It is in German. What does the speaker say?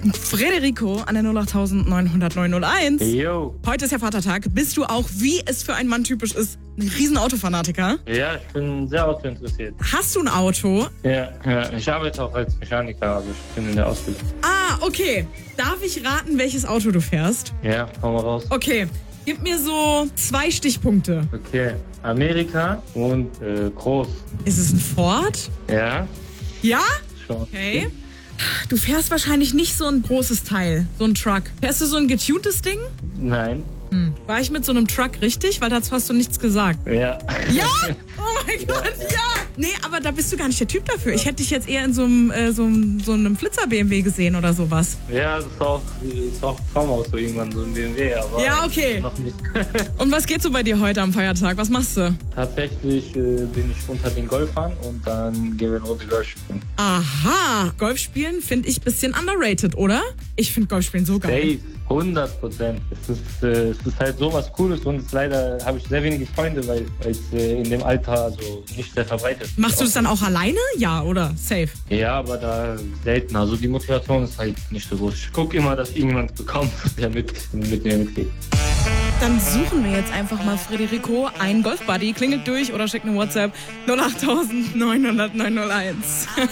Frederico an der 08900 Jo. Heute ist ja Vatertag. Bist du auch, wie es für einen Mann typisch ist, ein riesen Autofanatiker? Ja, ich bin sehr autointeressiert. Hast du ein Auto? Ja, ich arbeite auch als Mechaniker, also ich bin in der Ausbildung. Ah, okay. Darf ich raten, welches Auto du fährst? Ja, hau mal raus. Okay. Gib mir so 2 Stichpunkte. Okay, Amerika und groß. Ist es ein Ford? Ja, Ja? schon. Okay. Du fährst wahrscheinlich nicht so ein großes Teil, so ein Truck. Fährst du so ein getuntes Ding? Nein. War ich mit so einem Truck richtig? Weil dazu hast du nichts gesagt. Ja. Ja? Oh mein Gott, ja! Nee, aber da bist du gar nicht der Typ dafür. Ich hätte dich jetzt eher in so einem Flitzer-BMW gesehen oder sowas. Ja, das ist auch Traumauto irgendwann, so ein BMW, aber Ja, okay. noch nicht. Und was geht so bei dir heute am Feiertag? Was machst du? Tatsächlich bin ich unter den Golfern und dann gehen wir eine Runde Golf spielen. Aha, Golf spielen finde ich ein bisschen underrated, oder? Ich finde Golf spielen so geil. Safe, 100%. Es ist halt sowas Cooles und leider habe ich sehr wenige Freunde, weil es in dem Alter so nicht sehr verbreitet ist. Machst du das dann auch alleine? Ja, oder? Safe. Ja, aber da selten. Also die Motivation ist halt nicht so groß. Ich gucke immer, dass irgendjemand bekommt, der mit mir mitgeht. Dann suchen wir jetzt einfach mal Frederico einen Golfbuddy. Klingelt durch oder schickt eine WhatsApp 08900 901.